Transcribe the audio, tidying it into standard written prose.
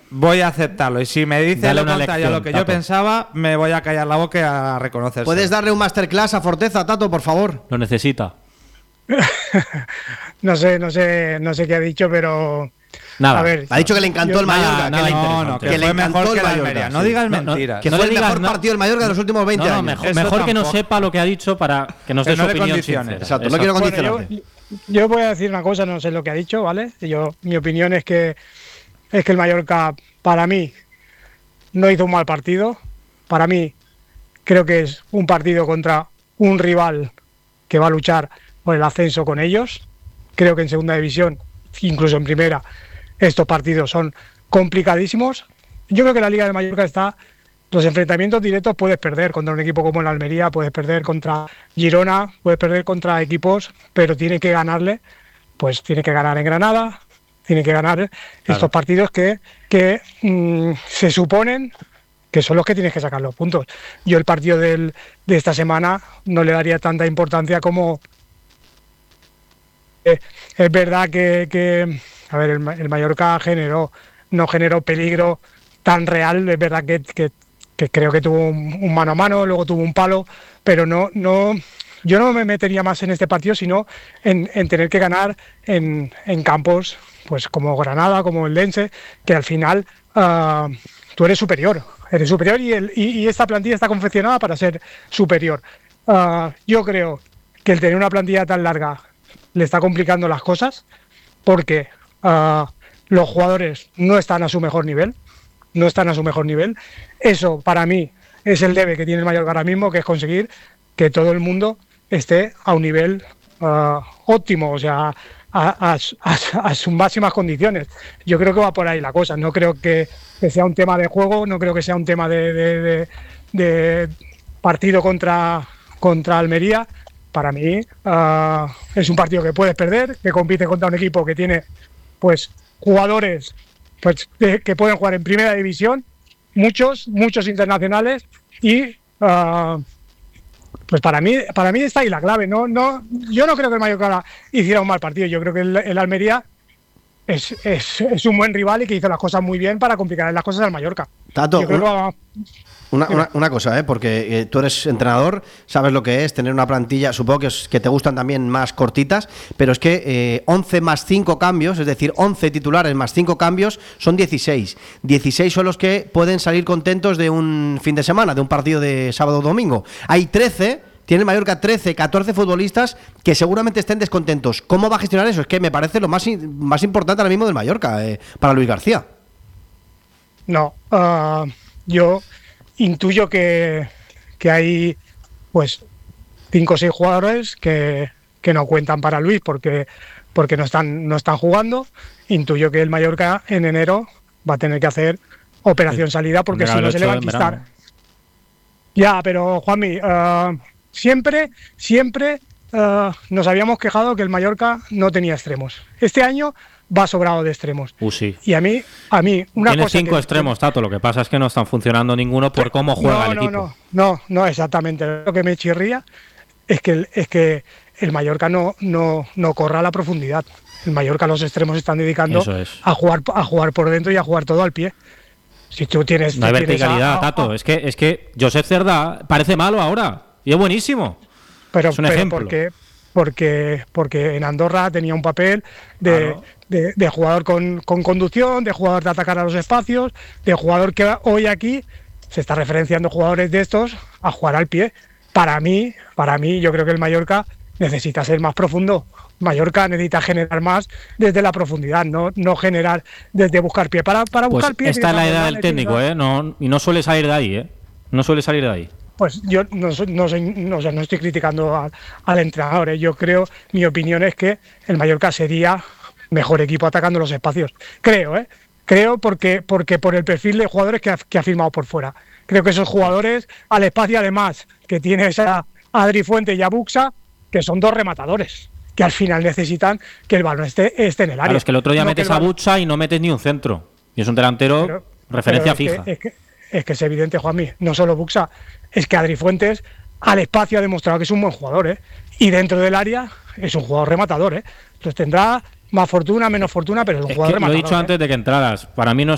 voy a aceptarlo. Y si me dice lo contrario a lo que yo pensaba, me voy a callar la boca y a reconocerse. ¿Puedes darle un masterclass a Forteza, Tato, por favor? Lo necesita. No sé qué ha dicho, pero... Nada. A ver, ha dicho que le encantó el Mallorca. Que le encantó el Mallorca. No digas mentiras. Que fue el mejor partido del Mallorca de los últimos 20 años. Mejor que no sepa lo que ha dicho para que nos dé su opinión. Exacto, no quiero condicionarte. Yo voy a decir una cosa, no sé lo que ha dicho, ¿vale? Mi opinión es que el Mallorca, para mí, no hizo un mal partido. Para mí, creo que es un partido contra un rival que va a luchar por el ascenso con ellos. Creo que en segunda división, incluso en primera, estos partidos son complicadísimos. Yo creo que la Liga de Mallorca está... Los enfrentamientos directos puedes perder contra un equipo como el Almería, puedes perder contra Girona, puedes perder contra equipos, pero tiene que ganarle, pues tiene que ganar en Granada, tiene que ganar estos partidos que se suponen que son los que tienes que sacar los puntos. Yo el partido de esta semana no le daría tanta importancia como... es verdad que a ver, el Mallorca no generó peligro tan real, es verdad que creo que tuvo un mano a mano, luego tuvo un palo, pero yo no me metería más en este partido, sino en tener que ganar en campos pues como Granada, como el Lense, que al final tú eres superior y esta plantilla está confeccionada para ser superior. Yo creo que el tener una plantilla tan larga le está complicando las cosas porque los jugadores no están a su mejor nivel. Eso para mí es el debe que tiene el Mallorca ahora mismo, que es conseguir que todo el mundo esté a un nivel óptimo, o sea, a sus máximas condiciones. Yo creo que va por ahí la cosa. No creo que sea un tema de juego, no creo que sea un tema de partido contra Almería. Para mí es un partido que puedes perder, que compite contra un equipo que tiene pues jugadores pues que pueden jugar en primera división, muchos internacionales, y pues para mí está ahí la clave. Yo no creo que el Mallorca hiciera un mal partido. Yo creo que el Almería es un buen rival y que hizo las cosas muy bien para complicar las cosas al Mallorca. Tato, una cosa, porque tú eres entrenador, sabes lo que es tener una plantilla, supongo que te gustan también más cortitas, pero es que 11 más 5 cambios, es decir, 11 titulares más 5 cambios son 16. 16 son los que pueden salir contentos de un fin de semana, de un partido de sábado o domingo. Hay 13, tiene el Mallorca 13, 14 futbolistas que seguramente estén descontentos. ¿Cómo va a gestionar eso? Es que me parece lo más importante ahora mismo del Mallorca, para Luis García. No, yo intuyo que hay pues 5 o 6 jugadores que no cuentan para Luis porque no están jugando. Intuyo que el Mallorca en enero va a tener que hacer operación salida porque si no se le va a enquistar. Ya, pero Juanmi, siempre nos habíamos quejado que el Mallorca no tenía extremos. Este año va sobrado de extremos. Sí. Y a mí una Tiene cosa 5 extremos, Tato. Lo que pasa es que no están funcionando ninguno por cómo juega el equipo. No, exactamente. Lo que me chirría es que el Mallorca no corra a la profundidad. El Mallorca, los extremos están dedicando a jugar por dentro y a jugar todo al pie. Si tú tienes... No hay verticalidad, Tato. Es que Josep Cerdá parece malo ahora. Y es buenísimo. Pero, es un ejemplo. Porque en Andorra tenía un papel de jugador con conducción, de jugador de atacar a los espacios, de jugador que hoy aquí se está referenciando jugadores de estos a jugar al pie. Para mí, yo creo que el Mallorca necesita ser más profundo. Mallorca necesita generar más desde la profundidad, no generar desde buscar pie. Para buscar pie. Esta es la edad del técnico, y no suele salir de ahí, No suele salir de ahí. Pues yo no estoy criticando al entrenador. Yo creo, mi opinión es que el Mallorca sería mejor equipo atacando los espacios. Creo porque por el perfil de jugadores que ha firmado por fuera. Creo que esos jugadores al espacio, además, que tienes a Adri Fuente y a Buxa, que son 2 rematadores, que al final necesitan que el balón esté en el área. Claro, es que el otro día metes a Buxa y no metes ni un centro. Y es un delantero referencia fija. Es que es evidente, Juanmi, no solo Buxa, es que Adri Fuentes al espacio ha demostrado que es un buen jugador, y dentro del área es un jugador rematador, Entonces tendrá más fortuna, menos fortuna, pero es un jugador rematador. Lo he dicho antes de que entraras, para mí no